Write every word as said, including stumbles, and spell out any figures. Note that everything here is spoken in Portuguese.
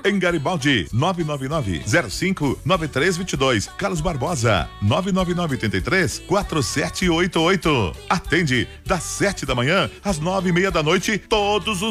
Em Garibaldi, nove nove nove, zero cinco, nove três dois dois. Carlos Barbosa, nove nove nove, oito três, quatro sete oito oito. Atende das sete da manhã às nove e meia da noite, todos os